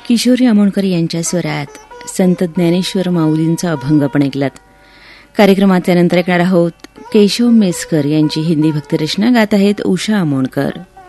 किशोरी आमोणकर यांच्या स्वरात संत ज्ञानेश्वर माऊलींचा अभंग पण ऐकलात. कार्यक्रमात त्यानंतर ऐकणार आहोत केशव मेस्कर यांची हिंदी भक्तिरचना. गात आहेत उषा आमोणकर.